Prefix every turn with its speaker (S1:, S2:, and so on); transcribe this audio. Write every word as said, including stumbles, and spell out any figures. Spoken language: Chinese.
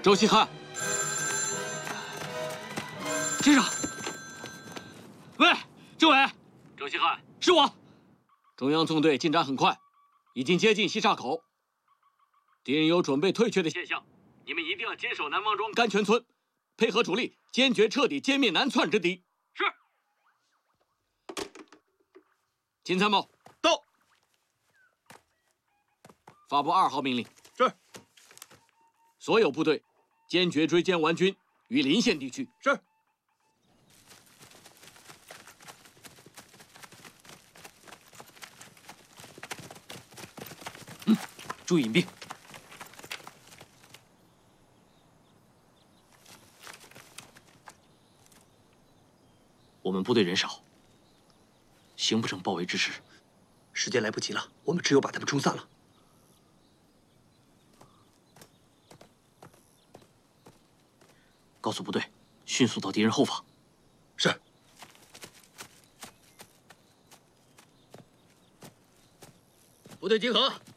S1: 周希汉，
S2: 先生。喂，政委，
S1: 周希汉，
S2: 是我。
S1: 中央纵队进展很快，已经接近西岔口，敌人有准备退却的现象，你们一定要坚守南王庄甘泉村，配合主力，坚决彻底歼灭南窜之敌。是。金参谋
S2: 到。
S1: 发布二号命令。
S2: 是。
S1: 所有部队坚决追歼顽军于临县地区。
S2: 是。嗯，注意隐蔽。我们部队人少，形不成包围之势。
S3: 时间来不及了，我们只有把他们冲散了。
S2: 告诉部队，迅速到敌人后方。
S3: 是。
S2: 部队集合，